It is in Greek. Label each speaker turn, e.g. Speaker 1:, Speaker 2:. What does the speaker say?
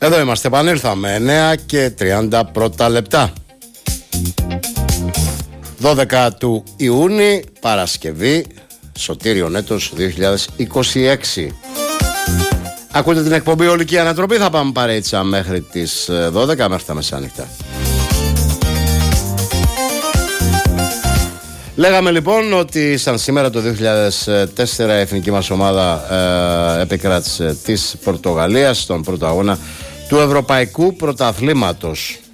Speaker 1: Εδώ είμαστε, επανήλθαμε 9 και 30 πρώτα λεπτά. 12 του Ιούνιου, Παρασκευή, Σωτήριον έτος 2026. Ακούτε την εκπομπή Ολική Ανατροπή, θα πάμε παρέτσα μέχρι τις 12, μέχρι τα μεσάνυχτα. Λέγαμε λοιπόν ότι σαν σήμερα το 2004 η εθνική μας ομάδα επικράτησε της Πορτογαλίας στον πρώτο αγώνα του Ευρωπαϊκού Πρωταθλήματος.